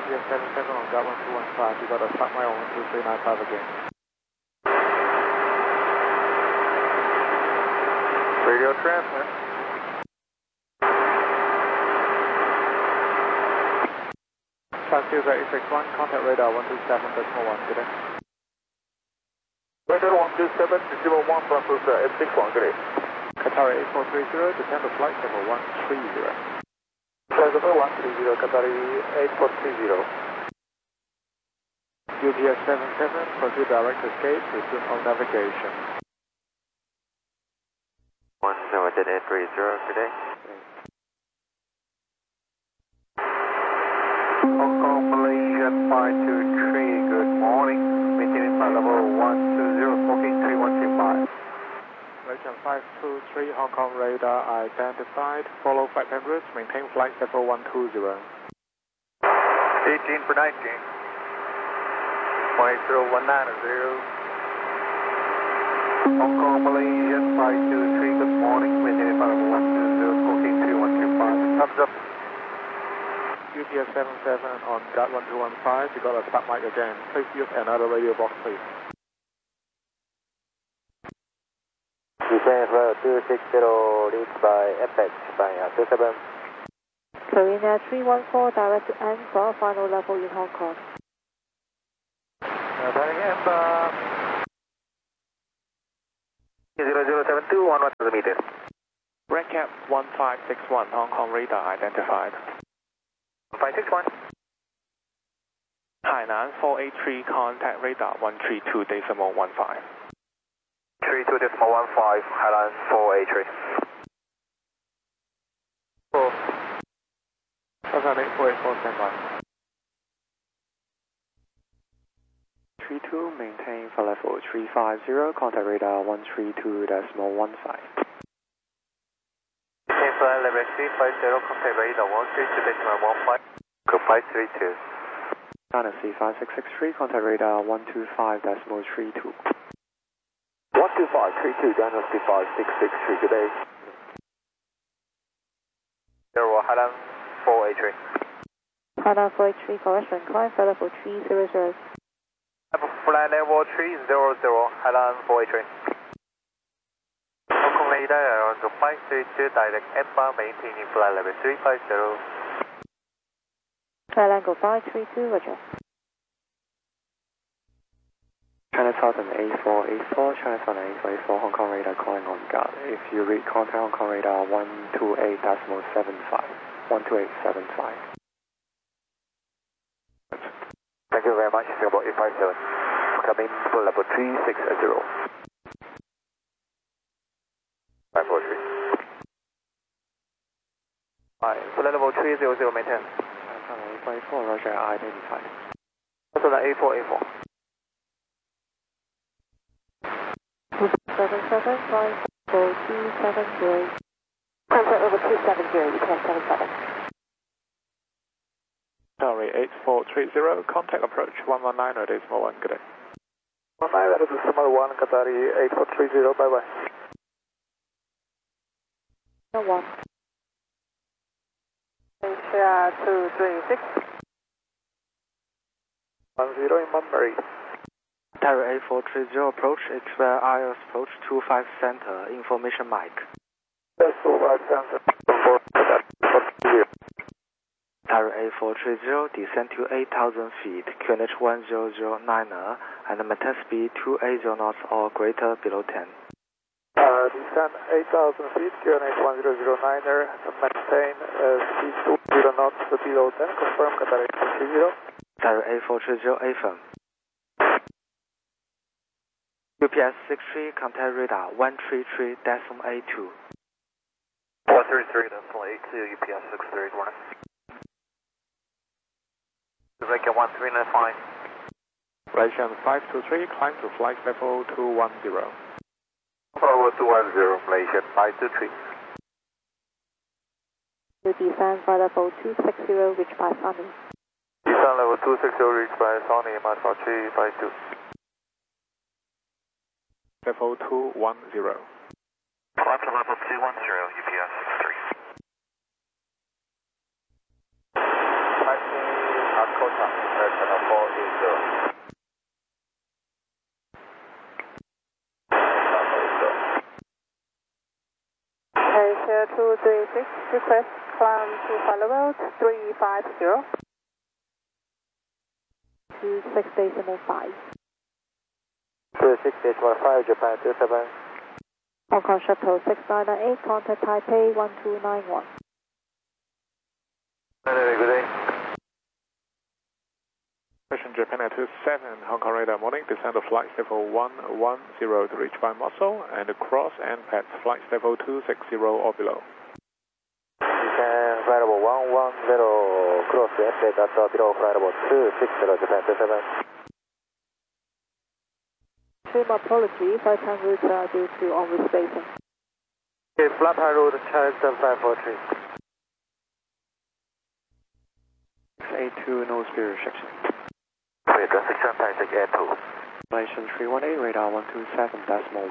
UPS 77 on Got 1215, you got a stop mile on 12395 again. Radio transmit. Transducer 861, contact radar 127.1, good day. Radar 127.1, Transducer 861, good day. Qatar 8430, descend to flight level 130. Flight level 130, Qatar 8430. UPS 77, proceed direct escape, resume on navigation. 10830 today. Hong Kong, Malaysia 523, good morning. Maintaining flight level 120, smoking 3125. Malaysia 523, Hong Kong radar identified. Follow flight plan routes, maintain flight level 120. 18 for 19. 18019. Hong Kong, Malaysia 523, good morning. Maintaining flight level 120, smoking 3125. Thumbs up. UPS 77 on Got 1215, you got a stop mic again. Please use another radio box, please. Descend flight 260, reached by Apex by 27. Carina 314, direct to Angkor, final level in Hong Kong. Turning Amber. 0072, 110 meters. Red Cap 1561, Hong Kong radar identified. 561. Hainan 483, contact radar 132.15. 32.15, Hainan 483. 48484, stand by. 32, maintain for level 350, contact radar 132.15. Flight level 350, contact radar 132.15. Go 532. China C5663, contact radar 125.32. 12532, Dynasty 5663, good day. Zero, Hainan 483. Hainan 483, correction, climb for level 300. Flight level 300, Hainan 483. Hong Kong radar on the 532, direct Emma, maintaining flight level 350. Triangle 532, roger. China Southern A484, China Southern A484, Hong Kong radar calling on Got. If you read contact Hong Kong radar 128.75, 128.75. Thank you very much, Singapore 857. Coming for level 360. 543. Flight level 300, maintain. A484, Roger, identified. Also the A484. 270, contact over 270, UPS 77. Sorry, 8430, contact approach 119, it is more 1, good day. 19, that is December 1, Qatari 8430, bye bye. No 1. Asia 236. 10 in Mumbai. Tower A430 approach, X-Ray IOS approach 25 center, information mic. That's 25 center. Tower A430, descend to 8,000 feet, QNH 1009er, and maintain speed 280 knots or greater below 10. Descend 8,000 feet, QNH 1009er, maintain speed 280 knots below 10, confirm Qatar 830. Tower A430, affirm. UPS 63, contact radar 133.82. 133.82, UPS 63, morning. Vacant 1395. Malaysian 523, climb to flight level 210. Level 210, Malaysian 523. You descend for level 260, reached by Sunny. Descend level 260, reached by Sunny, Micro 352. Level 210. Climb to level 210, UPS 63. Kota, Channel 480. Asia 236, request climb to final road 350. 26.5. 26.5, Japan 27. Hong Kong Shuttle 6998, contact Taipei 1291. Good day. Question Japan at 27, Hong Kong radar morning, descend to flight level 110 to reach by muscle, and cross and path flight level 260 or below. Descend flight level 110, cross and path at below flight level 260, Japan 27. Extreme apology, flight time route due to on-route spacing. Okay, flat high road, channel 7543. 682, no speed restriction. Wait, that's 656 Air 2. Relation 318, radar 127.1.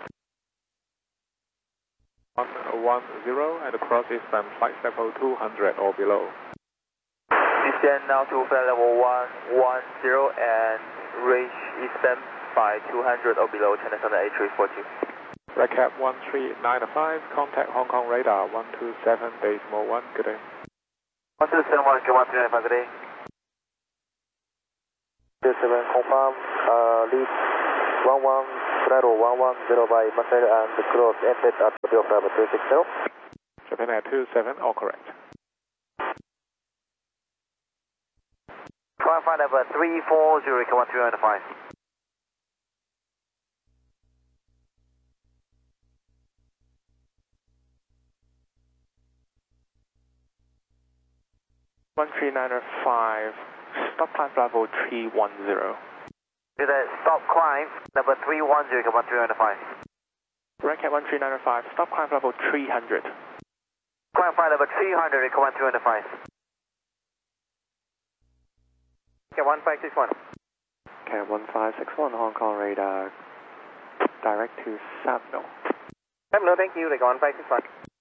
110 and cross eastbound flight level 200 or below. Descend now to flight level 110 and reach eastbound by 200 or below, channel 7842. Recap 1395, contact Hong Kong radar 127.1, good day. 127, good 135, good day. 27, confirm, lead 11, flight level 110 by muscle and cross ended at below flight level 260. Japan at 27, all correct. Climb flight level 340, come on 395. Stop climb level 310. Did I stop climb level 310, come on 395. Recap 1395, stop climb level 300. Climb flight level 300, come on 205. Okay, 1561. Okay, 1561, Hong Kong radar, direct to Sabno. No, thank you, like 1561.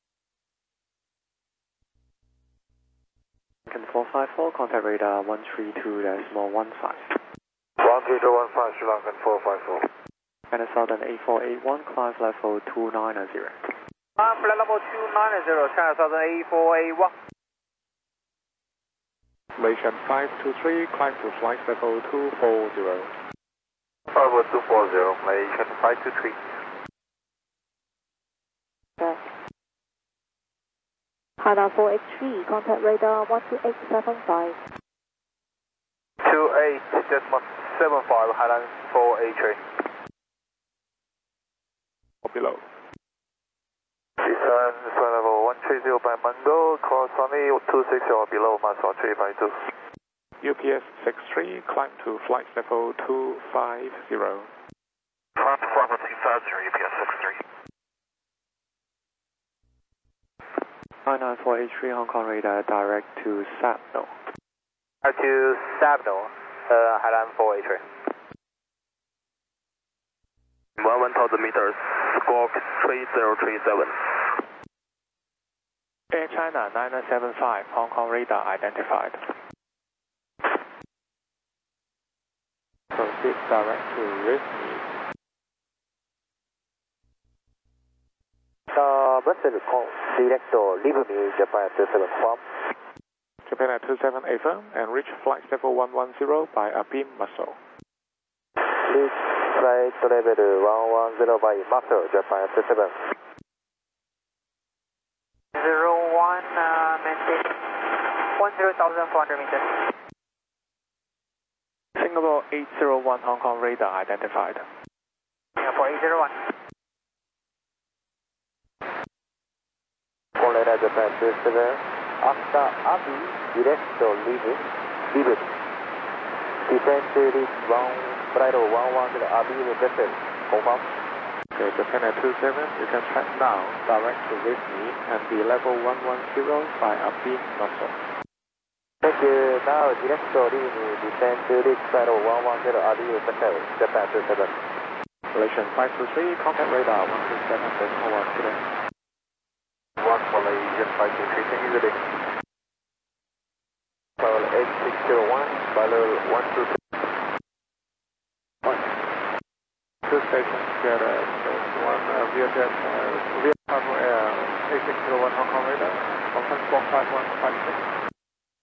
Lincoln 454, contact radar 132.15. 13215, Sri Lankan 454. And Southern 8481, climb level 290. Climb flight level 290, China Southern 8481. Malaysian 523, climb to flight level 240. Level 240, Malaysian 523. Yes. Hainan 483, contact radar 12875. 28.75, Hainan 483. Or below. Descend flight level 130 by Mango, cross only 260 or below, Master 352. UPS 63, climb to flight level 250. Climb to flight level 250, UPS 63. 99483, Hong Kong radar, direct to Sabno. To Sabno, Hainan 483. 11,000 meters, squawk 3037. Air China 9975, Hong Kong radar identified. Proceed direct to Risny. Vessel director, leave me Japan 27 farm. Japan at 27 affirm and reach flight level 110 by Abim Muscle. Reach flight level 110 by Muscle, Japan 27. 01, maintain 10,400 meters. Singapore 801, Hong Kong radar identified. Singapore 801. Radar Japan 27. After Abi, direct to leave. Descend to reach flight level 110 Abi vessel. Confirm. Okay, Japan at 27, you can track now direct to Risny and be level 110 by Abim Muscle. Thank you. Now direct to Risny, descend to reach flight level 110 Abi vessel, Japan 27. Malaysian 523, contact radar 127.1 today. 1 Malaysian 523, can you ready? 8601, parallel 122. Two stations, get one Vietjet Vietnam Air 8601 Hong Kong radar, confirm squawk 5156.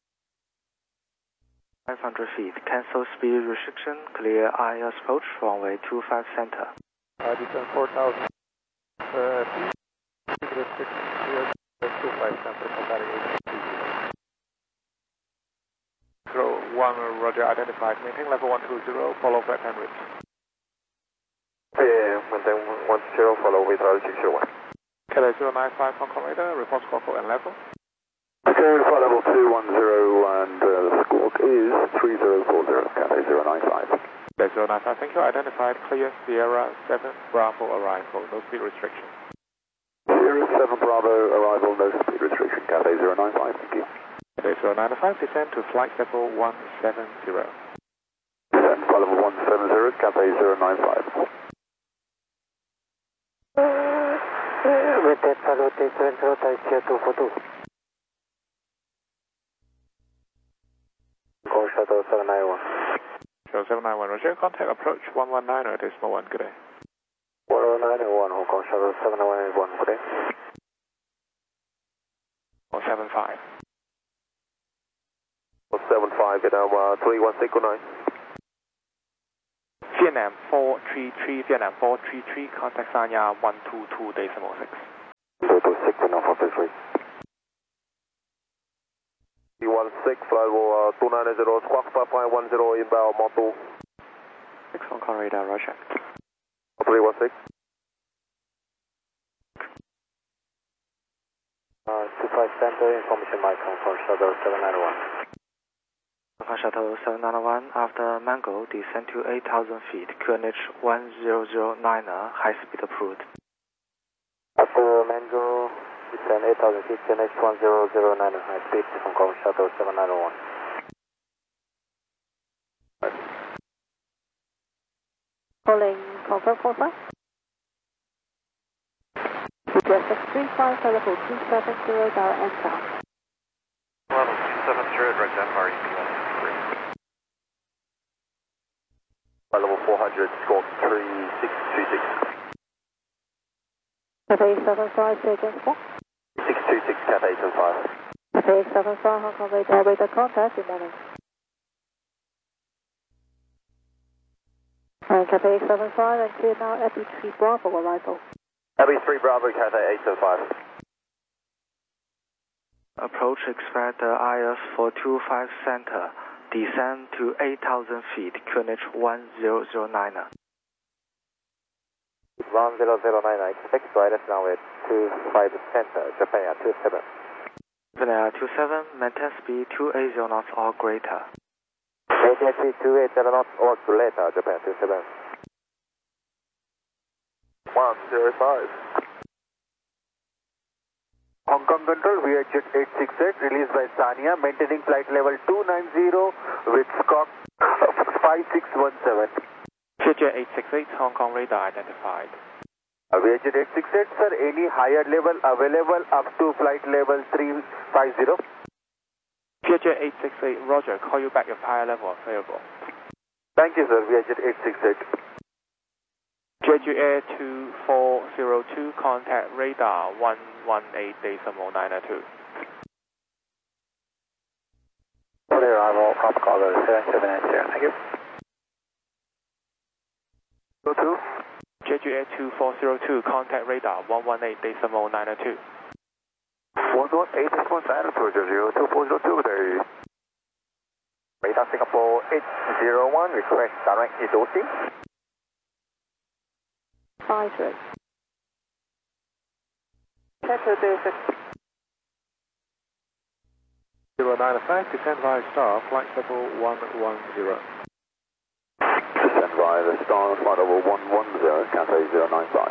500 feet, cancel speed restriction, clear IS approach, runway 25 center. Descend 4,000 feet, speed restriction, clear 25 center, contact 1 Roger, identified, maintain level 120, follow flight time route. Maintain 10, follow with RL601. Cathay 095 Hong Kong radar, report squawk and level. Okay, flight level 210 and the squawk is 3040, Cathay 095. Cathay 095, thank you, identified, clear Sierra 7 Bravo arrival, no speed restriction. Sierra 7 Bravo arrival, no speed restriction, Cathay 095, thank you. Cathay 095, descend to flight level 170. Descend flight level 170, Cathay 095. With that, follow take 20, type 242. Go shuttle 791. Shuttle 791, Roger, contact approach 119 at decimal 1, good day. 109 Hong Kong shuttle 791, good day. 075. 75, Vietnam 316, good night. Vietnam 433, Vietnam 433, contact Sanya 122 decimal 6. 226, Vietnam 433. 316, flight level 290, squawk 5510, inbound Motu. 6 Hong Kong radar, Roger. 316. 25 center, information mic for shuttle 791. Shuttle 791, after Mango, descend to 8,000 feet, QNH 1009er, high speed approved. After Mango, descend 8,000 feet, QNH 1009er, high speed, Hong Kong shuttle 791. Calling confirm call sign. GPS 635, level 270, dial and down. Level 270, direct FREP 163. Level 400, squawk 3626. Cathay 75, second squawk. 626, Cathay 85. Cathay 75, Hong Kong radar contact, good morning. And Cathay 75 and clear now at 3 Bravo arrival. LB3 Bravo, Cathay 875. Approach expect IS 425 center, descend to 8,000 feet, QNH 1009er. 1009, expect guidance now at 25 center, Japan Air 27. Japan Air 27, maintain speed 280 knots or greater. Maintain speed 280 knots or greater, Japan 27. 105. Hong Kong Control, VHJ 868, released by Sanya, maintaining flight level 290 with squawk 5617. Vietjet 868, Hong Kong radar identified. VHJ 868, sir, any higher level available up to flight level 350? Vietjet 868, Roger, call you back if higher level available. Thank you, sir, VHJ 868. Jeju Air 2402, contact radar 118.902. Clear arrival, prop caller 7780, thank you. 02. Jeju Air 2402, contact radar 118.902. 118.902, Jeju 2402, good day. Radar Singapore 801, request direct EOC. 53. Saturday 095, descend via Star, flight level 110. Descend via the Star, flight level 110, Cathay 095.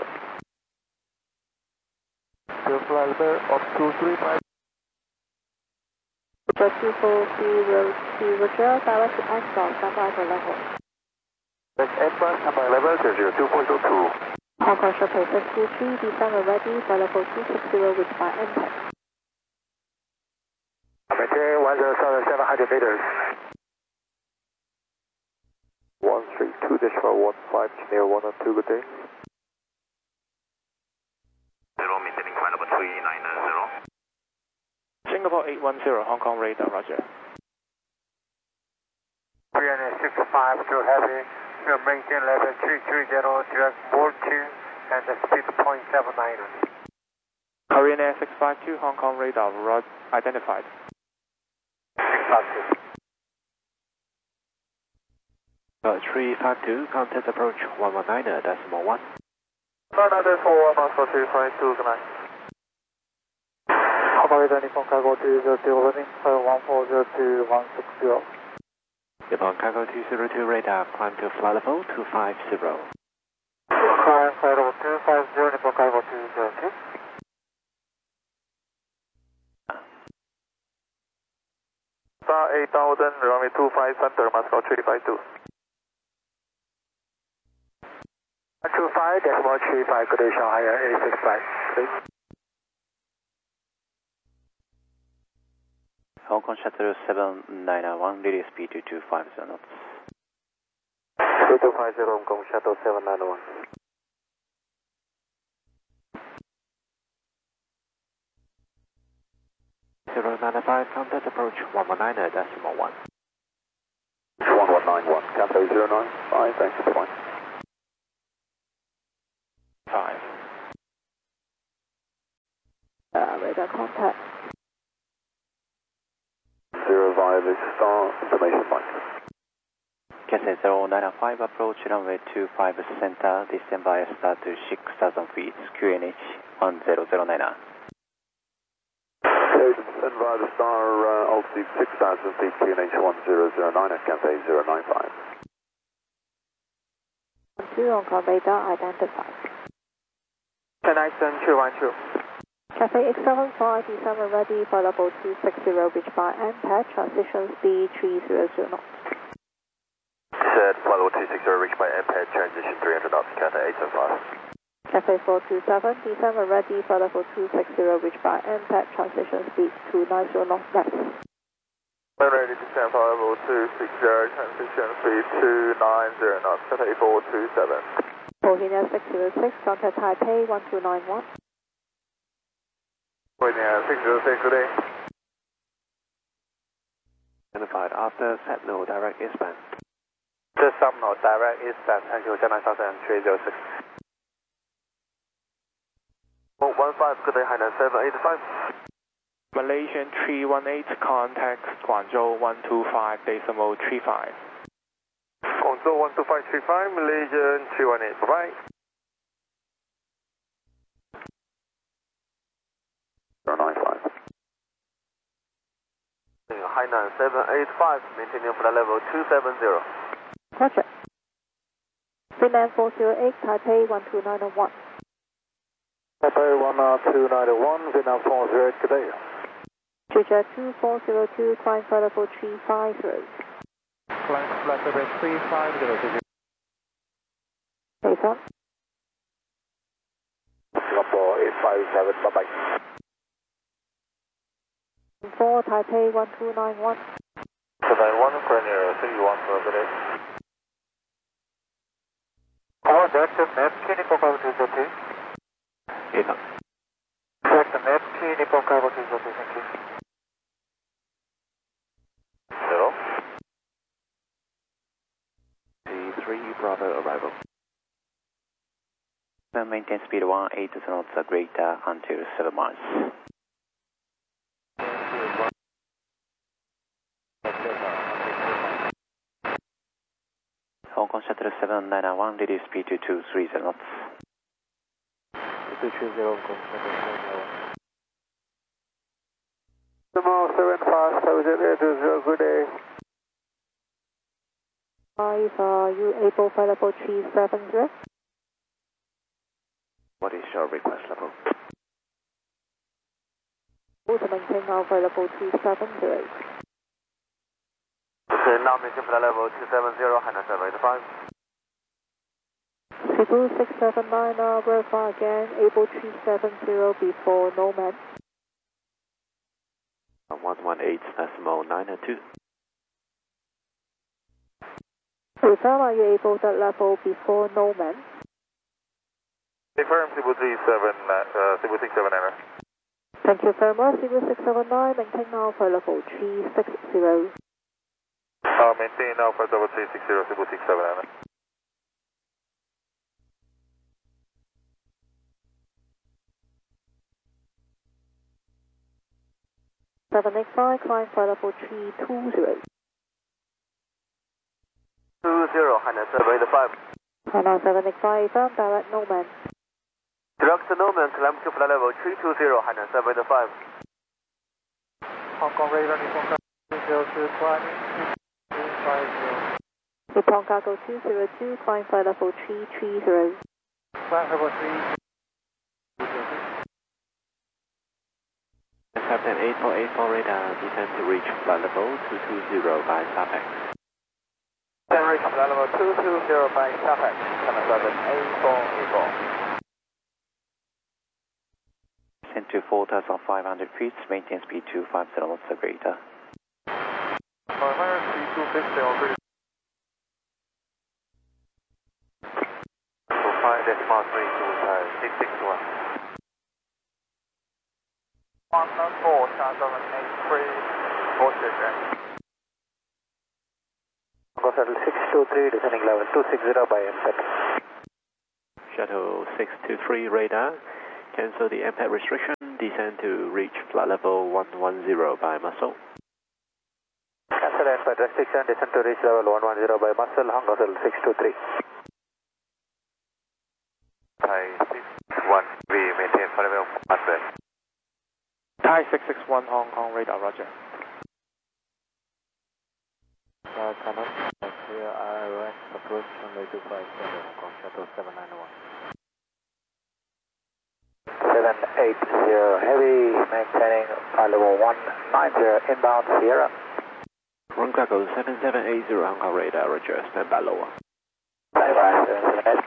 flight level up 235. Jet 240 Roger, direct to Angkor, standby for level. Next advance, standby level 02.02. Hong Kong Shuttle 53, descend ready for level 260 with my impact. Cathay maintain 107,700 meters. 132.15, near 102, good day. 0, maintaining flight level 390. Singapore 810, Hong Kong radar, roger. 365 to heavy, maintain level 330, direct board 2, and the speed 0.79. Korean Air 652, Hong Kong radar, identified. 652. 352, contact approach 119.1. Another 414252, good night. Hong Kong radar, Nippon Cargo 202, opening, 1402-160. Nippon Cargo 202 radar, climb to flight level 250. Climb flight level 250, Nippon Cargo 202. Star 8000, runway 25 center, Moscow 352. 125.35, good day, Shanghai Air 865. Hong Kong Shuttle 7991, release speed to 250 knots. 2250, Hong Kong Shuttle 791. Contact approach 119.1. 1191, Cathay 095, thanks for the flight. 5. Radar contact. 05 is star, information point. Cathay 095, approach runway 25 center, descend by start to 6,000 feet, QNH 10099. Descend via the star, altitude 6,000 feet, QNH 1009 at Cathay 095. 2 Hong Kong radar identified. 212. Cathay X75, descend ready for level 260, reach by MPAD, transition speed 300 knots. Said flight level 260, reach by MPAD, transition 300 knots, Cathay 875. Cathay 427, descend ready for level 260, reach by MPAD, transition speed 290 knots left. Ready to descend flight level 260, transition speed 290 knots, Cathay 427. Bohemia 606, contact Taipei 1291. Bohemia 606, good day. Identified after set no direct eastbound. Just some no direct eastbound, thank you, 9,306. 15, good day, Hainan 785. Malaysian 318, contact Guangzhou 125.35. Guangzhou 12535, Malaysian 318, bye-bye. 095. Hainan 785, maintaining flight level 270. Roger. Finland 408, Taipei 12901. Taipei 12901, Vietnam 408, good day. Jeju 2402, climb flight level 350. Climb flight level 350, Face on. Singapore 857, bye-bye. 4 Taipei 1291. Taipei 1, Premier 31, good day. Direct Neptune, Nippon Cargo 202. Ethan. Direct Neptune, Nippon Cargo 202, thank you. 0. C3 Bravo arrival. Maintain speed 18 knots greater until 7 miles. Hong Kong Shuttle 7991, reduce speed to 230 knots. 230 Hong Kong Shuttle 791. Tomorrow 75780, good day. 5, are you able flight level 370? What is your request level? To maintain our flight level 270. Okay, now maintain flight level 270, Hainan 785. Cebu 679, verify again, able 370 before Nomad. 118 8.992. Confirm, are you able to level before Norman? Confirm, Cebu 679er. Thank you very much, Cebu 679, maintain now for level 360. Maintain now for level 360, Cebu 679er. Seven eight five, climb for level 320. 20, Hainan 785. Hainan 785, firm, direct Norman. Direct Norman, climb to flight level 320, Hainan 785. Hong Kong radar, Nippon Cargo 220, 250. Nippon Cargo 202, climb for level 330. Climb level 3. Captain 8484 radar, descend to reach flight level 220 by SAPEX. Reach flight level 220 by SAPEX, 78484. Descend to 4,500 feet, maintain speed 250 knots or greater. 500 feet, 250 or greater. 25.325, 661. 14783, Shuttle 623, descending level 260 by MPET. Shuttle 623 radar, cancel the MPET restriction, descend to reach flight level 110 by muscle. Cancel MPET restriction, descend to reach level 110 by muscle, Hong Kong Shuttle 623. Thai 661, we maintain flight level 100. Thai 661 Hong Kong radar, roger. Canon, clear ILS approach runway 257, Hong Kong Shuttle 791. 780, heavy, maintaining flight level 190, inbound Sierra. Ron Cargo 7780 Hong Kong radar, roger, stand by lower. Bye bye, 778.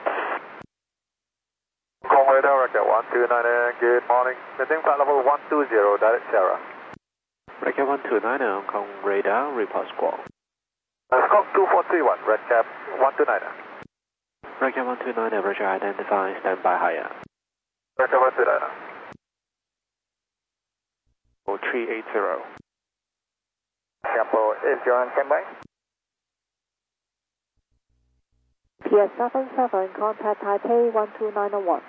Hong Kong radar, record 129, good morning. Maintain flight level 120, direct Sierra. Record 129 Hong Kong radar, report squawk. Squawk 2431, red cap 129. Record 129, roger, identify, stand by higher. Record 129. 380. Campo is your on standby. PS77, contact Taipei 12901.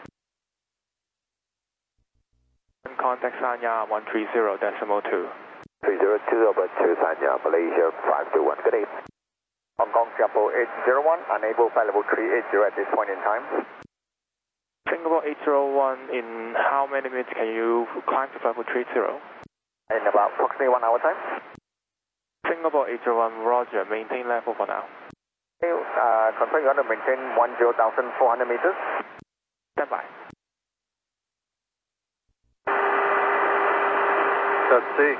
Contact Sanya 130.2. 302 over 2 Sanya, Malaysia 521. Good day. Hong Kong Campo 801, unable flight level 380 at this point in time. Singapore 801, in how many minutes can you climb to level 30? In about approximately 1 hour time. Singapore 801, roger, maintain level for now. Confirm you want to maintain 10,400 meters. Stand by. Let's see.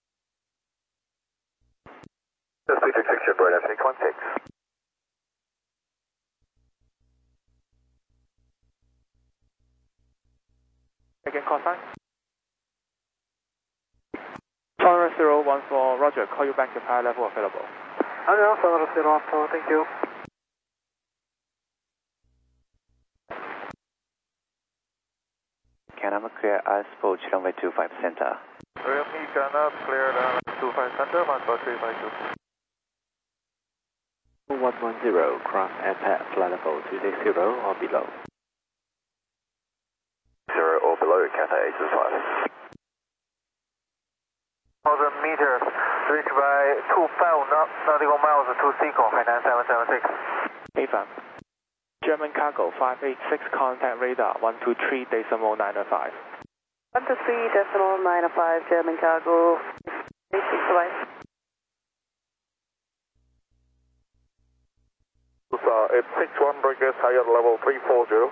Let's see 616, right at 616. Again, call sign. Tower 014, roger, call you back if high level available. Hello, Tower 014, thank you. Canada clear IS-4 runway 25 center. Realme Canada, clear down 25 center, 14352. 110, cross MPET, flight level 260 or below. 0 or below, Cathay 825. 1,000 meters, reach by 25 nautical miles to Seacon, Hainan 776. AFAM. German Cargo 586, contact radar 123.905. 123.905, German Cargo 86, bye. It's 61 breakers, higher level 340.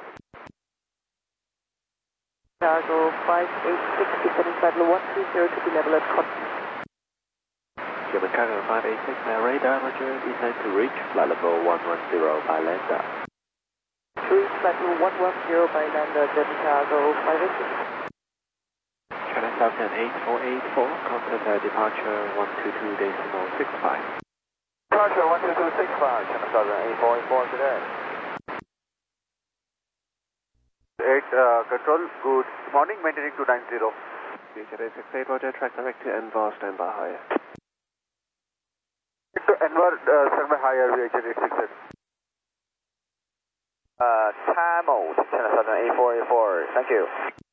Cargo 586, descending flight level 130 to be level at Cotton. German Cargo 586, radar, roger, descend to reach flight level 110 by lander. Reach flight level 110 by lander, German Cargo 586. China Southern 8484, contact departure 122.65. Departure 12265, China Southern 8484 today. 8 control, good morning, maintaining 290. VHLA 68 Roger, track direct to Envar, standby higher. To Envar, standby higher, VHLA 68. Time out, China Southern 8484, thank you.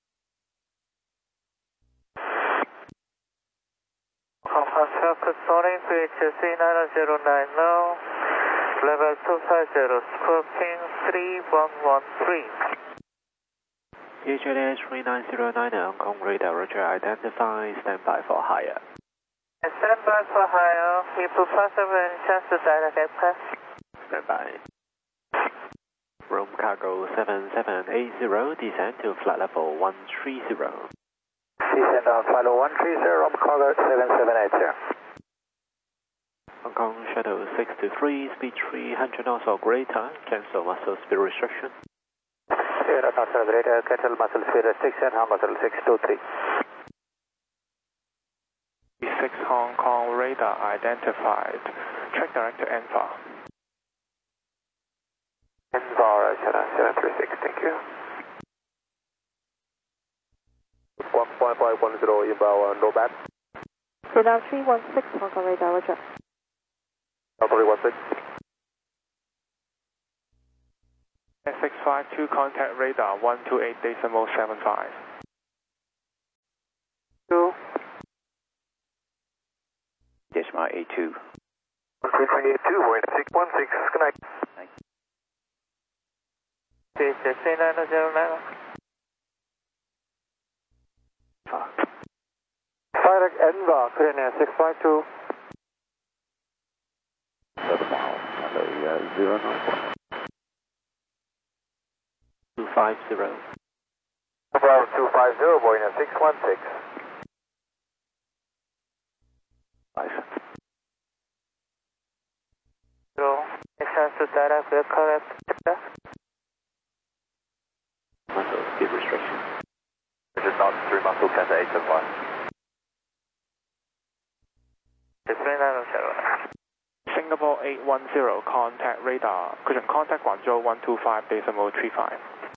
Good morning, VHC 9009 now, level 250, scorping 3113. VHLA 3909 Hong Kong radar, Roger, identify, standby for higher. Standby for higher, if possible, any chance to direct aircraft? Standby. Room cargo 7780, descend to flight level 130. Descend on flight level 130, room cargo 7780. Hong Kong shuttle 623, speed 300 knots or greater, cancel muscle speed restriction. 300 knots or greater, cancel muscle speed restriction, Hong Kong 623. 6 Hong Kong radar identified. Track direct to Envar. Envar, China 736, thank you. 1.510 inbound, no back. Radar 316 Hong Kong radar, Roger. 316. 652, contact radar 128.75. 2. Decimal A2. 12382, we're in 616, good night. VHC 9009. Direct Envar, Korean Air 652. 250. Bravo 250, we're in 616. 5. So, any chance to direct aircraft? Muscle speed restriction. This is not 3 muscle, Canada 871. It's 3907. Singapore 810, contact radar. Contact Guangzhou 125.35.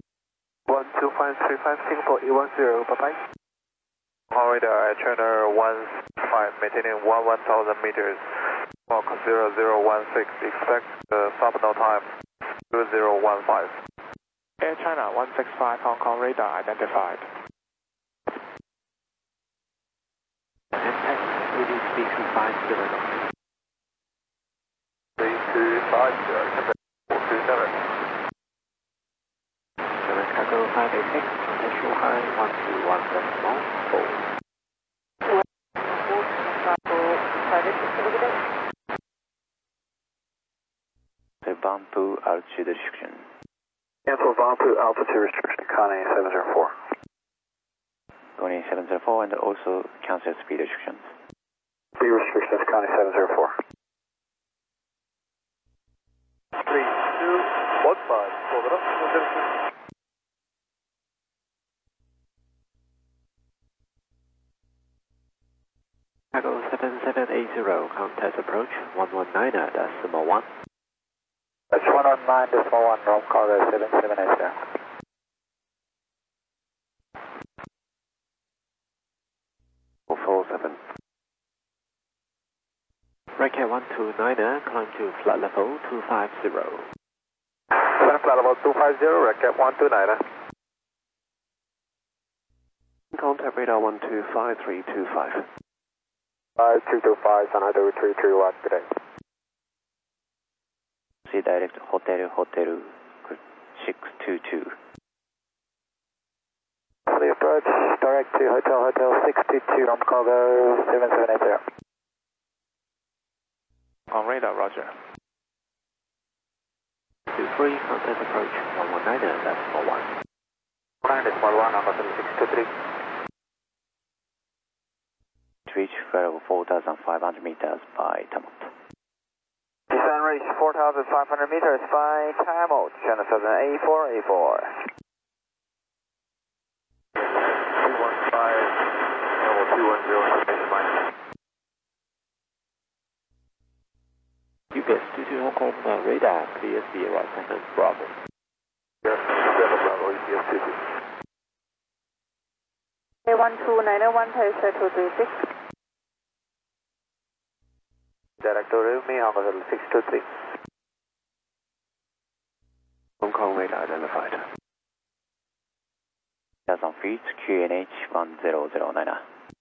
12535, Singapore 810, bye-bye. Radar, China 15, maintaining 1000 meters. Walk 0016, expect subnominal time 2015. Air China 165, Hong Kong radar identified. NX, release speed 250. 3250, 427. German cargo 586, potential high 121.4. The Banpu altitude restriction. Cancel Banpu altitude restriction, Connie 704. Connie 704 and also cancel speed restrictions. Speed restrictions, Connie 704. 3, 2, 1, 5, hold it up, Cargo 7780, contact approach 119.1. That's 119.1, roam cargo 7780. Racket 129er, climb to flight level 250. Flight level 250, Racket 129er. Contact radar 125.325. 5225, San Jose 331 today. See direct Hotel 622. The approach, direct to Hotel 622, roam cargo 7780. On radar, Roger. 23, contact approach 119.1. 119.1, number 623. Reach level 4,500 meters by Tamont. Descent reach 4,500 meters by time out, China Southern 8484. 215, UPS 22 Hong Kong radar, clear Sierra 7 Bravo. Yes, 7 Bravo, UPS 22. A12901, Thai 236. Director me, Hong Kong 623. Hong Kong radar identified. 1000 feet, QNH 1009.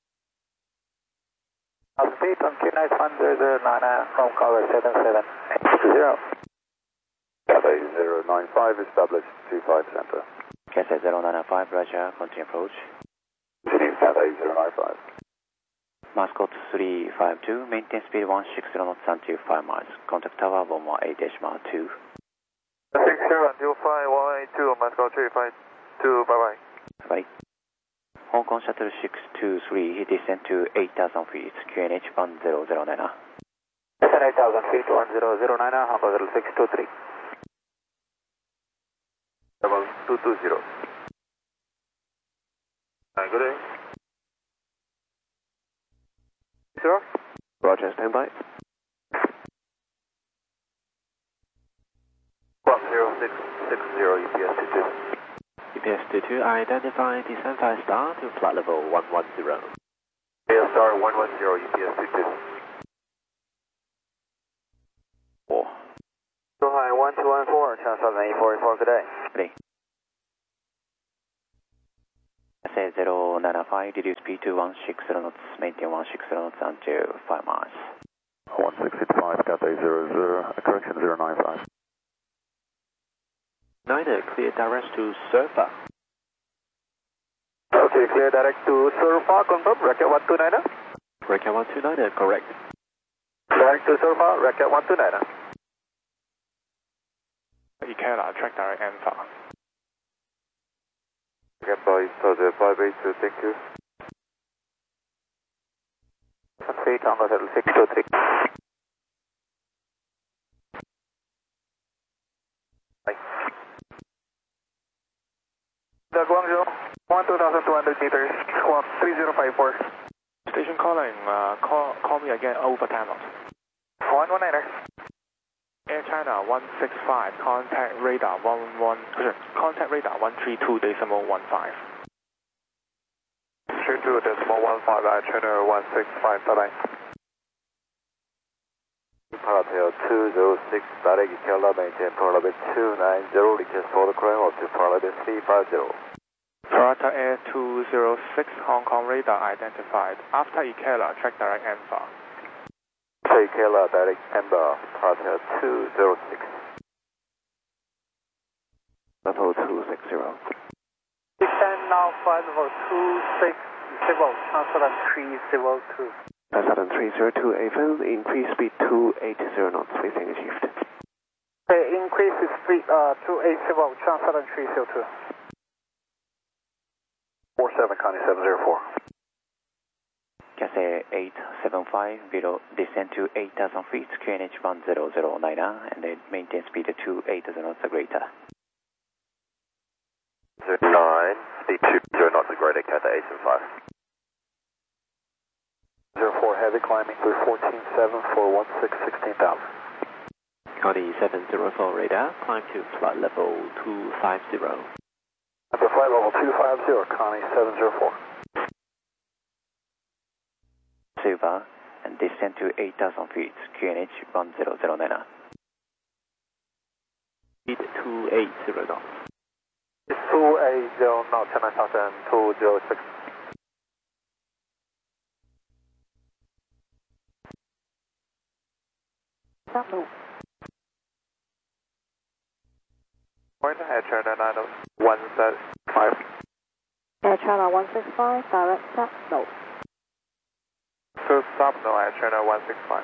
Feet on QNH 1009 from cover 7780. Cathay 095 established 25 center. Cathay 095, Roger, continue approach. Continue Cathay 095. Mascot 352, maintain speed 160 knots until 5 miles. Contact tower 118.2. 6025 182, Mascot 352, bye-bye. Bye. Hong Kong Shuttle 623, descend to 8,000 feet, QNH 1009. Descend 8,000 feet, 1009, Hong Kong 623. Level 220. Good day. Sir? Roger, standby. 10660, UPS 22. UPS 22, identify descend 5 star to flight level 110. ASR 110, UPS 22. 4. Hi, 1214, channel 7844, good day. Ready. Cathay 095, reduce speed to 160 knots, maintain 160 knots until 5 miles. 1665, Cathay 00, correction 095. Niner, clear direct to Surfa. Okay, clear direct to Surfa, confirm, Racket 129. Racket 129, correct. Direct to Surfa, Racket 129. Ikela, track direct Alpha. Okay, boys, so the 582, thank you. Feet on the 623. Bye. The Guangzhou, 12,200 meters, squawk 3054. Station calling, call me again over 10 knots. 119er. Air China 165, contact radar 132.15. 32.15, Air China 165, bye-bye. Parallel 206, direct Ikela, maintain parallel 290, request for the climb up to parallel 350. Toronto Air 206, Hong Kong radar identified. After Ikela, track direct Alpha. Ikela, direct Amber, parallel 206. Level 260. Descend now, flight level 260, transfer at 302. Passat 302 AFM, increase speed 280 knots, facing a shift. Okay, increase speed 280, transfer at 302. 47, Connie 704. Cathay 875, below, descend to 8,000 feet, QNH 1009, and then maintain speed to 280 knots or greater. 09, speed 20 knots or greater, Cathay 875. 04 heavy climbing through 14.7 for 16,000. Connie 704 radar, climb to flight level 250. At the flight level 250, Connie 704. Silver, and descend to 8,000 feet, QNH 1009. Speed 280 knots. 280 knots, 10,206. Point, Air China 90165. Air China 165, direct stop, no. So stop now, Air China 165.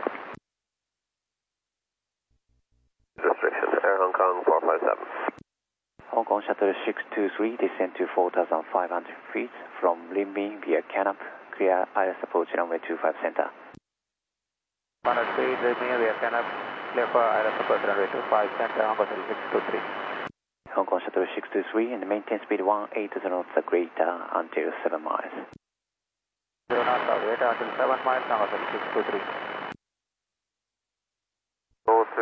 Restrictions, Air Hong Kong 457. Hong Kong Shuttle 623, descend to 4,500 feet from Limbing via Canop, clear ILS approach runway 25 center. 103, Limbing via Canop, clear for ILS approach runway 25 center, Hong Kong 623. Hong Kong Shuttle 623 and maintain speed 180 knots or greater until 7 miles. 0 knots or greater until 7 miles, Hong Kong 623.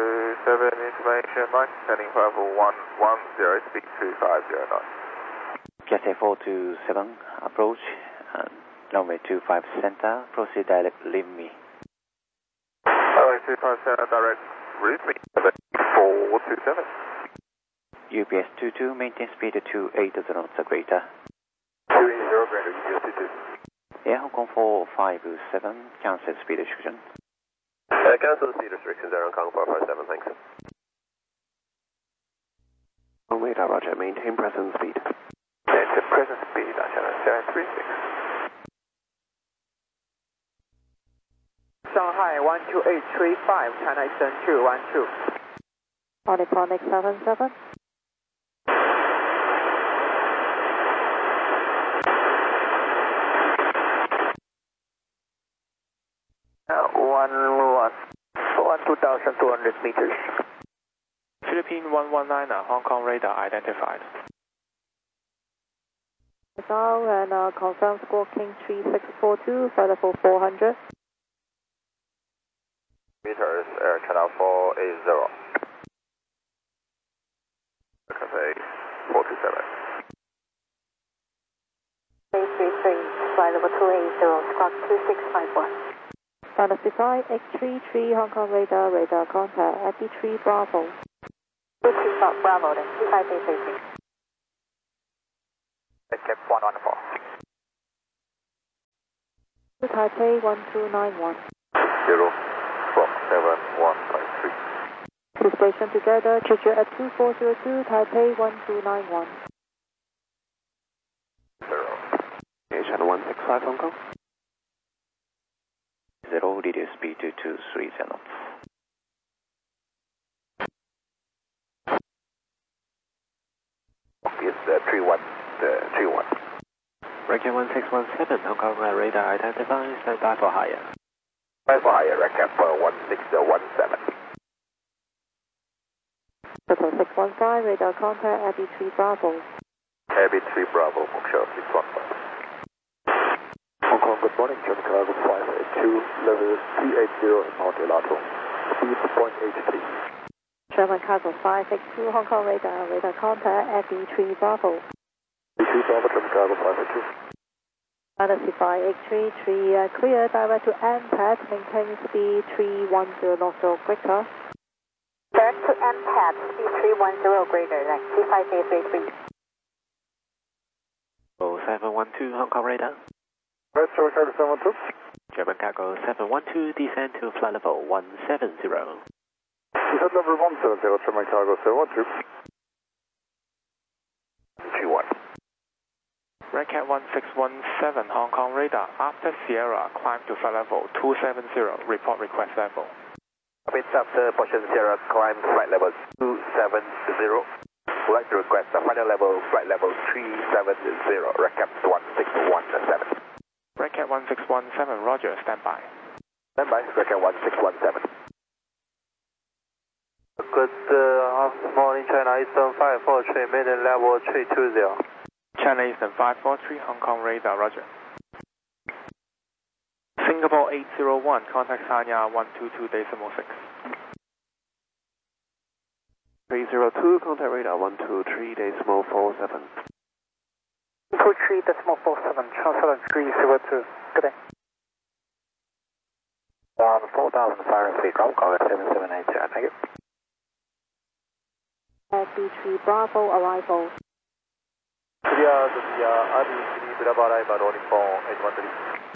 7 information, nice, heading for level 110, speed 2509. Cathay 427, approach, runway 25 center, proceed direct, leave me. Runway 25 center, direct, leave me, 427. UPS 22, maintain speed 280 knots or greater. 280 greater, UPS 22. Air Hong Kong 457, cancel speed restriction. Cancel speed restrictions, Air Hong Kong 457, thanks. On radar, roger, maintain present speed. Maintain present speed, channel 736. Shanghai 12835, China Eastern 212. Polyphonic 77. One 2,200 meters. Philippine 119, Hong Kong radar identified. Now and confirm squawk King 3642, flight level 400. Meters, Air Channel 480. Cathay 427. 833, flight level 280, squawk 2651. Identify X33 Hong Kong radar, radar contact, Epi 3 Bravo. 23 Bravo then, 5833. Escape 114. To Taipei 1291. 047153. To station together, Jeju at 2402, Taipei 1291. 0. Channel 165 Hong Kong. 0, reduce speed to 230 knots. It's 31. Recap 1617, Hong Kong radar identified, stand by for higher. By for higher, recap 1617. Total 615, radar contact, Epi 3 Bravo. Abbey 3 Bravo, Mokshao 615. Hong Kong, good morning, German Cargo 582, level 380 in Mount Elato, speed 0.83. German Cargo 582, Hong Kong radar, radar contact, Epi 3 Bravo. 3 Bravo, German Cargo 582. Identify X33, clear direct to NPAD, maintain speed 310 knots or greater. Direct to MPAD, speed 310 greater, next 25833. 0712, Hong Kong radar. Right, German Cargo 712. German Cargo 712, descend to flight level 170. Descent level 170, German Cargo 712. 31. Recap 1617, Hong Kong radar. After Sierra, climb to flight level 270. Report request level. It's after Portion Sierra, climb flight level 270. Would like to request the final level, flight level 370, recap 1617. Recap 1617, roger, stand by. Stand by, recap 1617. Good morning, China Eastern 543, maiden level 320. China Eastern 543, Hong Kong radar, roger. Singapore 801, contact Sanya 122.6. 302, contact radar 123.47. 23.47, transfer 302. Good day. 4,000 feet, Hong Kong 778, thank you. Epi 3 Bravo, arrival. Clear, Abbey 3 Bravo arrival, rolling for 813.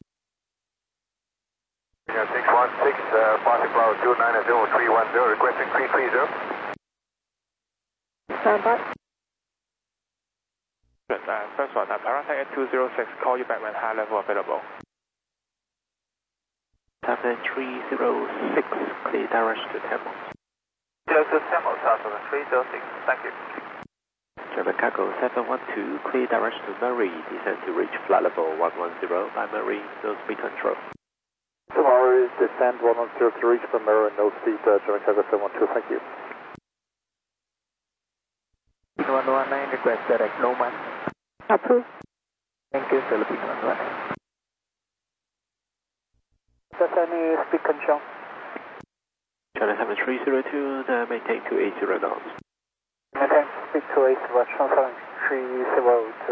616, passing cloud 290-310, requesting 330. Stand by. Good, first one, Paratech at 206, call you back when high level available. Tafan 306, clear direction to Tamil. Yes, to Tamil, Southern 306, thank you. German Cargo 712, clear direction to Marie, descend to reach flight level 110 by Marie, no speed control. Tomorrow is descend 110 to reach from Mirror, no speed, German Cargo 712, thank you. 119, request direct, no man. Approved. Thank you, Philippine 119. Does any speed control? China 7302, maintain 280 knots. Maintain speed 280, transferring 302.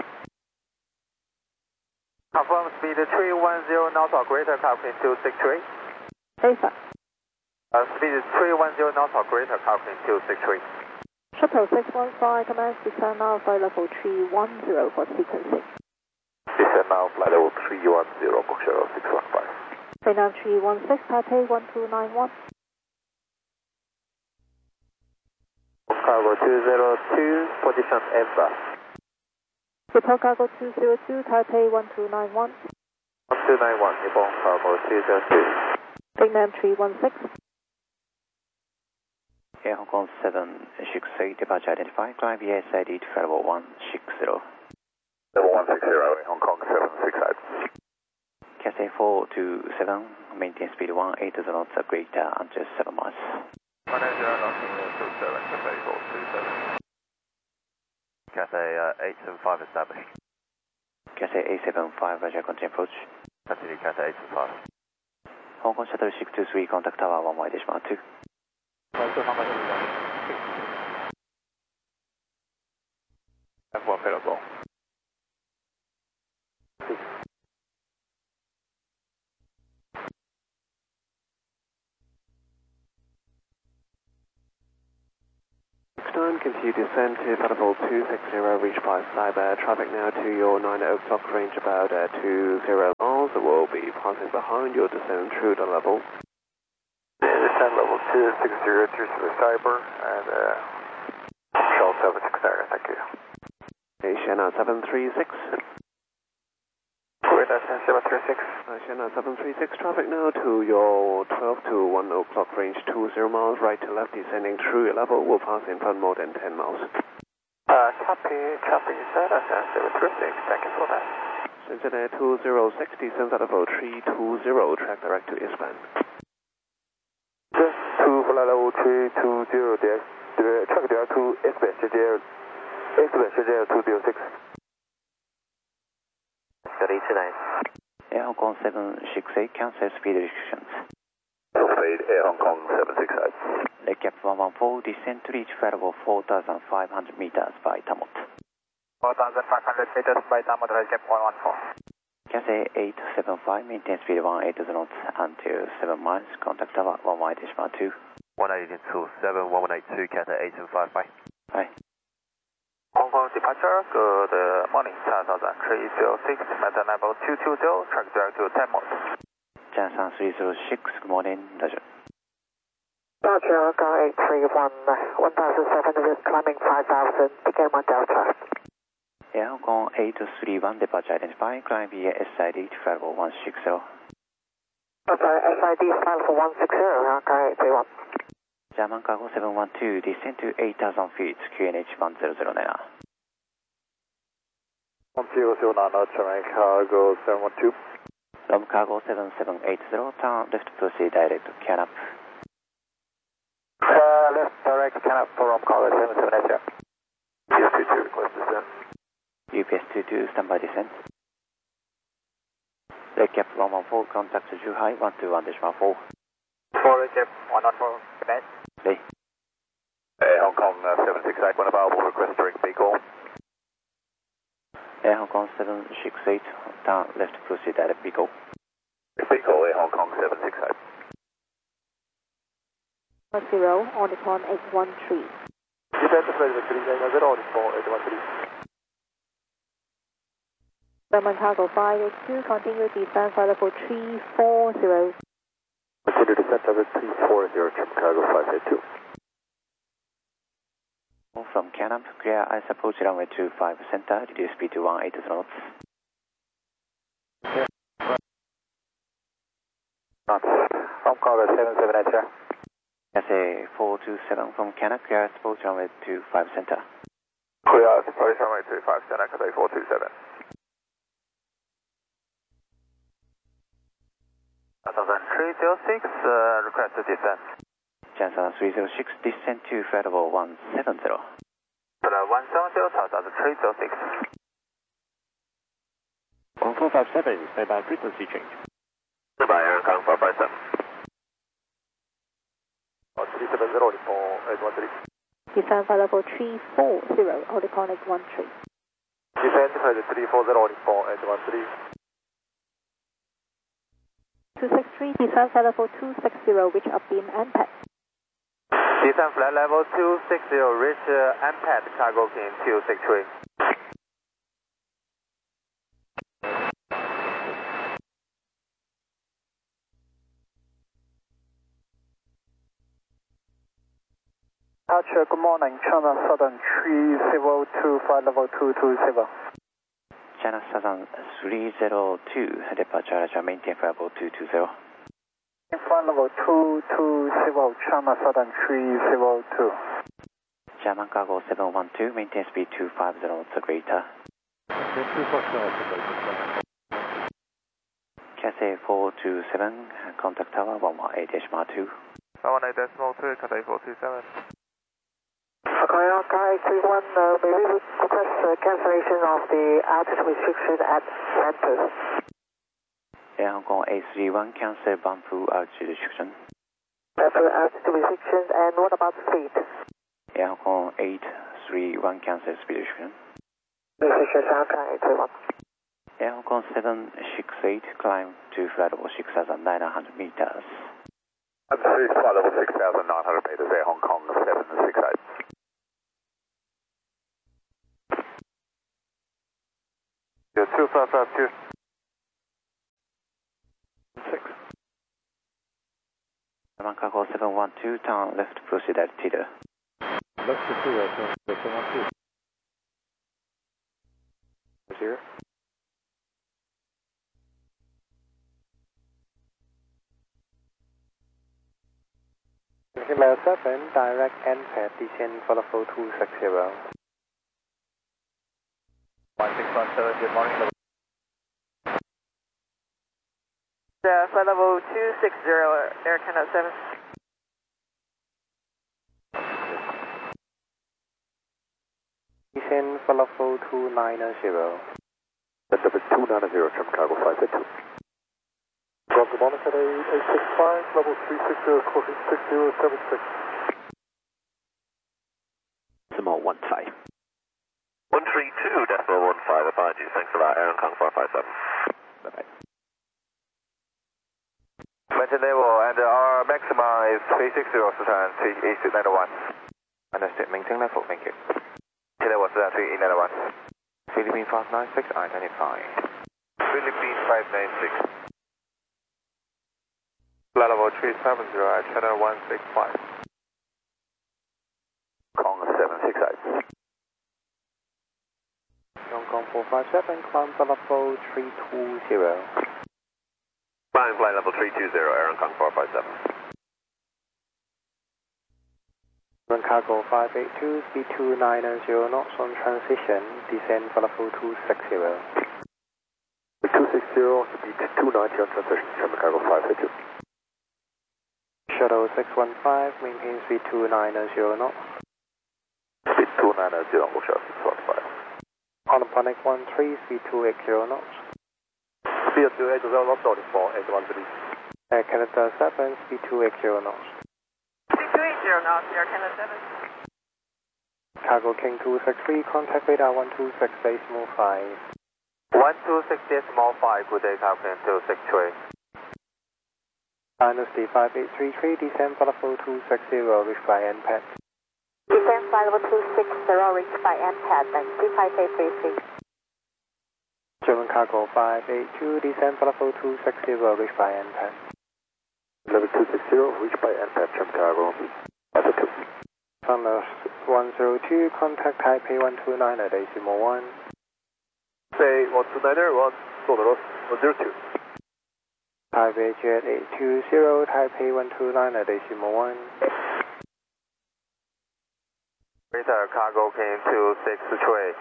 Confirm speed 310 knots or greater, calculating 263. AFA. Speed 310 knots or greater, calculating 263. Shuttle 615, commence descent now, flight level 310 for sequencing. Descend now, flight level 310, book 0615. Vietnam 316, Taipei 1291. Cargo 202, position Eva. Report cargo 202, Taipei 1291. 1291, Nippon Cargo 202. Vietnam 316. Air Hong Kong 768, departure identified, climb VSID to level 160. Level 160, Hong Kong 768. Cathay 427, maintain speed 180 knots, greater until 7 miles. 180 knots, 27, Cathay 427. Cathay 875 established. Cathay 875, Roger, continue approach. Continue Cathay 875. Hong Kong Shuttle 623, contact tower 11.2. F1 available. Time, continue descent to level 260, reach by Cyber. Traffic now to your 9 o'clock range about 20 miles. Will be passing behind your descent through the level. Descend level 260 through Cyber and Shell 760, thank you. China 736. Great, that's 736. China 736, traffic now to your 12 to 1 o'clock range, 20 miles, right to left, descending through your level, will pass in front more than 10 miles. Copy, sir, that's 736, thank you for that. Cincinnati 2060, descend at level 320, track direct to eastbound. Just to flight level 320, track direct to eastbound, eastbound 206. 329. Air Hong Kong 768, cancel speed restrictions. Speed Air Hong Kong 768. Lake Cap 114, descend to reach flight level 4,500 meters by Tamot. 4,500 meters by Tamot, Lake Cap 114. Cathay 875, maintain speed 180 knots until 7 miles, contact tower 11.2. 182.7, 1182, Cathay 875, bye. Bye. Hong Kong departure, good morning, China 306, maintain level 220, track direct to Tamot. China 306, good morning, Roger. Roger, Hong Kong 831, 1,700, climbing 5,000, begin 1 Delta. Air Hong Kong 831, departure identified, climb via SID to flight level 160. Okay, SID flight level 160, Hong Kong 831. German cargo 712, descend to 8,000 feet, QNH 1009. 1009, German cargo 712. Rom cargo 7780, turn left proceed direct to Canap. Left direct Canap for Rom cargo 778. UPS 22, request descent. UPS 22, standby descent. Lake Cap 114, contact Zhuhai 121.4. 4 Lake Cap 114, good night. Lee. Hong Kong 768, when available, request direct Beagle. Air Hong Kong 768, turn left proceed direct Beagle. Beagle, Air Hong Kong 768. 10 on the con 813. Descend to flight level 390, on the 813. German cargo 582, continue descent flight level 340. Continue descent level 340, German cargo 582. From Canap, clear ice approach runway 25 center, reduce speed to 180 knots. Rom cargo 778, sir. Cathay 427 from Canap, clear ice approach runway 25 center. Clear ice approach runway 25 center, Cathay 427. 306, request to descend. China 306, descend to flight level 170. 170, 306. 1457, standby frequency change. Goodbye, Air Hong Kong 457. 370, Nippon 813. Descend flight level 340, Oliconic 13. Descend flight 340, Nippon 813. 263, descend flight level 260, reach upbeam NPAD. Descend flight level 260, reach NPAD, cargo king 263. Archer, good morning. China Southern 302, flight level 220. China Southern 302, departure Raja, maintain flight level 220. Flight level 220, China Southern 302. German cargo 712, maintain speed 250 to greater. Cathay 427, contact tower 118.2. 118.2, Cathay 427. Korea Sky 31, may we request cancellation of the altitude restriction at Bampu? Air Hong Kong 831, cancel Bampu altitude restriction. Bampu altitude restrictions, and what about speed? Air Hong Kong 831, cancel speed restriction. Restrictions are Sky 831. Air Hong Kong 768, climb to flight level 6,900 meters. Flight level 6,900 meters, Air Hong Kong 768. You're 2552. 6. German cargo 712, turn left, proceed at Tidal. Left to 0, 712. 0. Himalaya 7, direct NPAD, descend for the 4260. 1617, good morning. Flight level 260, Air Canada 7. Descend for the 4290. Number 290, Trim Cargo 582. Good morning, Cathay 865, level 360, crossing 6076. Decimal 15. 132.15, apologies, thanks a lot, Air Hong Kong 457. Bye-bye. Maintain level, and our maximum is 360, Sultan 3891. Understood. Maintain level. Thank you. Level Sultan 3891. Philippine 596, identify. Philippines 596. Flight level 370, channel 165. Kong 768. Hong Kong 457, climb for the 320. Climb flight level 320, Air Hong Kong 457. Run cargo 582, speed 290 knots on transition, descend for the 4260. 260, speed 290 on transition, German Cargo 582. Shuttle 615, maintain speed 290 knots. Speed 290, Longo Shuttle 615. Onaponic 13, speed 280 knots. Speed 280 knots, loading for 813. Air Canada 7, speed 280 knots. Speed 280 knots, Air Canada 7. Cargo King 263, contact radar 126.5. 126.5, good day, Captain 263. Dynasty 5833, descend for the 4260, reach by NPAD. Descend flight level 260, reach by NPAD, thanks, 25833. German cargo 582, descend for the 4260, reach by NPAD. Level 260, reach by NPAD, German Cargo 582. Thunder 102, contact Taipei 129 at decimal 1. Say 129er, 102. Taipei Jet 820, Taipei 129 at decimal 1. Greater Cargo King 263.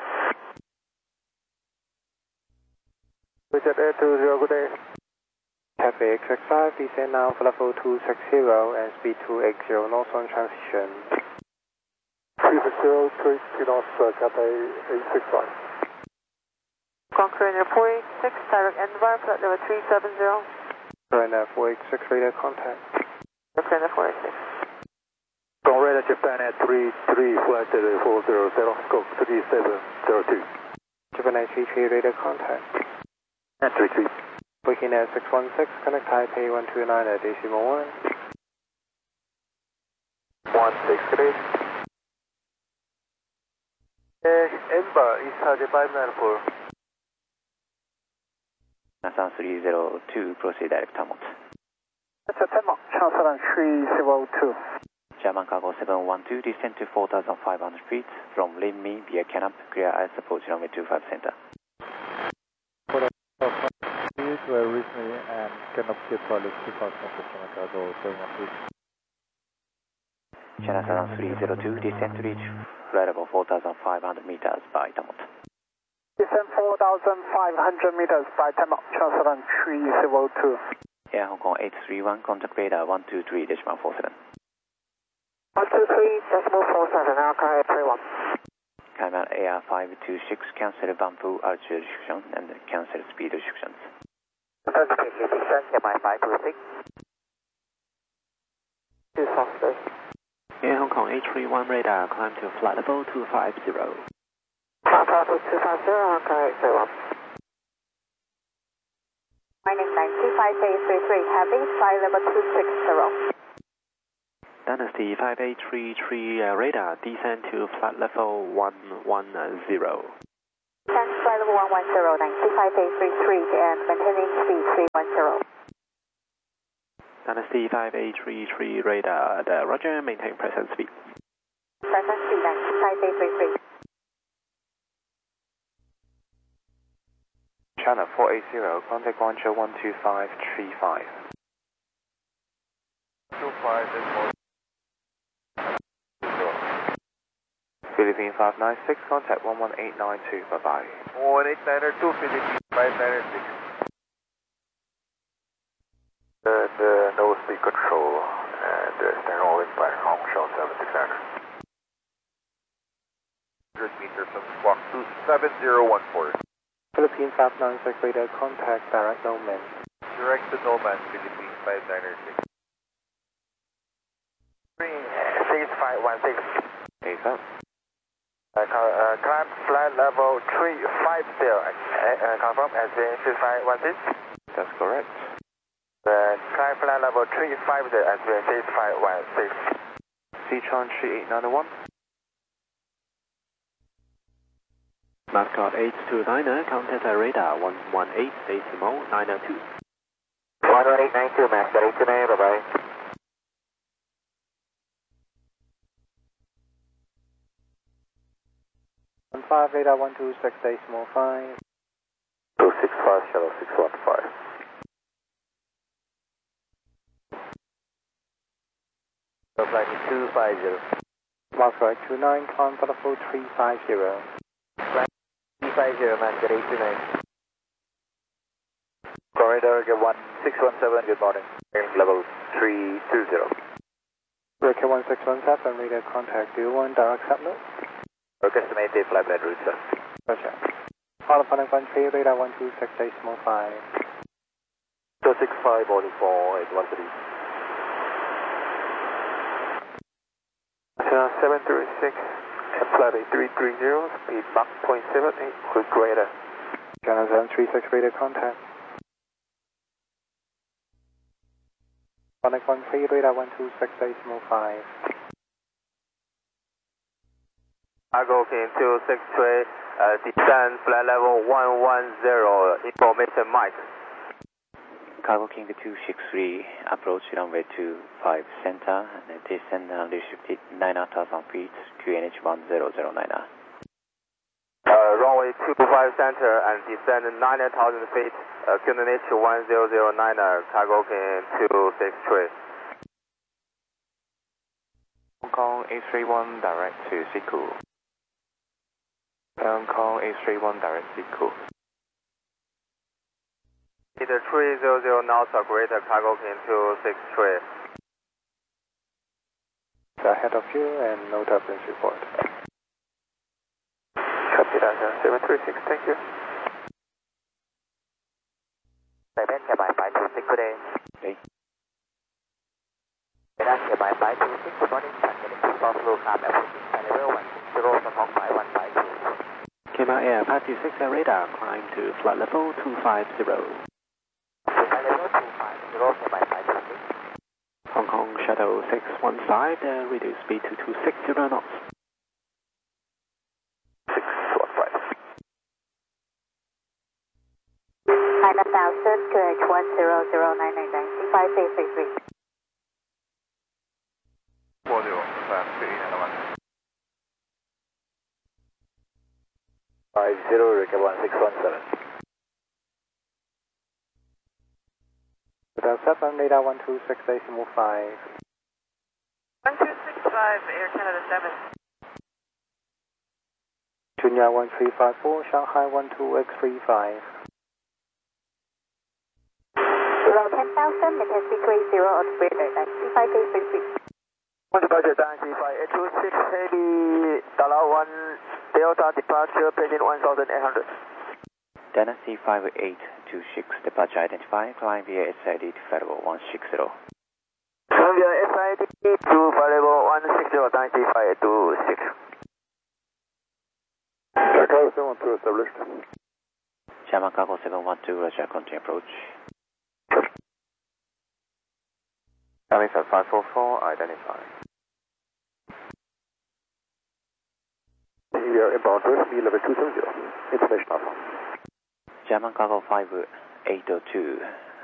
Jet 820, good day. Taipei XX5, descend now for level 260 and speed 280 knots on transition. 360, 280 knots, Cathay 865. Conqueror 486, direct Envar, flight level 370. Surrender 486, radar contact. Conqueror 486. Japan at 33, flight 400, squawk 3702. Japan 833, radar contact. At 33. Booking at 616, connect Taipei 129 at decimal 1. 163. Ember is 3594. NASA 302, proceed direct Tamot. That's a 10 Mach, transfer on 302. German cargo 712, descend to 4,500 feet from Linmi via Canap, clear air support runway 25 center. Were recently and cannot get solid 2000 German cargo 712. China 302, descend to reach flight level 4,500 meters by Tamot. Descend 4,500 meters by Tamot, transfer on 302. Air Hong Kong 831, contact radar 123.47. 123.47, Alcar 831. Cayman Air 526, cancel Bamboo altitude restriction and cancel speed restrictions. Positively descend, MI 526. Two Foxtrot. Air Hong Kong 831 radar, climb to flight level 250. Flight level 250, Alcar 831. Mining 92533, heavy, flight level 260. Dynasty 5833 radar, descend to flight level 110. Descend flight level 110, 92533 and maintaining speed 310. Dynasty 5833 radar, roger, maintain present speed. Present speed 92533. China 480, contact Guangzhou 12535. 25 Philippine 596, contact 11892, bye-bye. 11892, Philippine 596. And no speed control, and stand all in by Hong Shell 7600. 100 meters from squawk 27014. Philippine 596, radar contact, direct Nomad. Direct to Nomad, Philippine 596. 6516. ASAP. Climb flight level 350, confirm as being 6516. That's correct. Climb flight level 350 as being 6516. Sichuan 3891. Mascot 829, contact radar 118.902. 11892, Mascot 829, bye-bye. 15 radar 126.5. 265, Shuttle 615. Flight 250. Moscow 829, climb for level 350. 350, Mascot 829. Corridor 1617, good morning. Level 320. Rocket 1617, radar contact 01, direct subnet. Estimated flight plan route, sir. Roger. All upon 13, radar 126.5. 265, boarding for 813. 736, flight 8330, speed Mach 0.78, quick radar. China 736, radar contact. Connect 13, radar 126.5. Cargo King 263, descend flight level 110, information Mike. Cargo King 263, approach runway 25 center, and descend unrestricted 9,000 feet, QNH 1009. Runway 25 center and descend 9,000 feet, QNH 1009, Cargo King 263. Hong Kong 831, direct to Siku. Hong Kong 831, direct Siku. Either 300 knots or greater, Cargo King 263. Ahead of you and no turbulence report. Copy that, 736, thank you. 7 by 526 today. Okay. Here by 526, morning, possible climb approaching level 160 Cayman Air 526 radar, climb to flight level 250. level 250, by 526. Hong Kong Shuttle 615, reduce speed to 260 knots. 615. 9,000, QH 100999, 5663. 50, recap 1617. Hotel 7, radar 126, decimal 5. 1265, Air Canada 7. Junya 1354, Shanghai 12X35. Below 10,000, maintain C30 on radar 95, 5663. Departure Dynasty 5826, heavy Dalao 1 Delta departure, paging 1800. Dynasty 5826, departure identified, climb via SID to Federal 160. Climb via SID to Federal 160, Dynasty 5826. Chicago 712 established. German Cargo 712, Roger, continue approach. Coming 544, identified. We are inbound first, level 270, international. German Cargo 5802,